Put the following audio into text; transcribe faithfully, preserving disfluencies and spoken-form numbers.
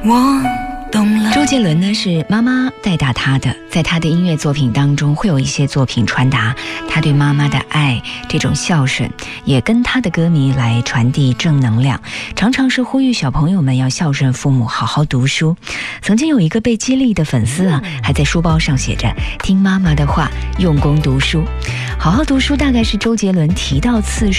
我懂了。 周杰伦呢是妈妈带大他的，在他的音乐作品当中会有一些作品传达他对妈妈的爱，这种孝顺也跟他的歌迷来传递正能量，常常是呼吁小朋友们要孝顺父母，好好读书。曾经有一个被激励的粉丝啊，还在书包上写着听妈妈的话，用功读书。好好读书大概是周杰伦提到次数